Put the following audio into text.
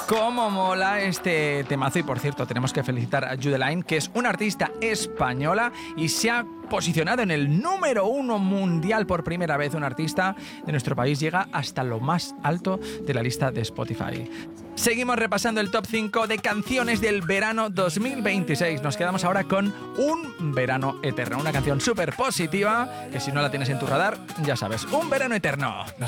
Cómo mola este temazo. Y por cierto, tenemos que felicitar a Judeline, que es una artista española y se ha posicionado en el número 1 mundial por primera vez. Un artista de nuestro país llega hasta lo más alto de la lista de Spotify. Seguimos repasando el top 5 de canciones del verano 2026. Nos quedamos ahora con Un verano eterno, una canción súper positiva que si no la tienes en tu radar, ya sabes, Un verano eterno.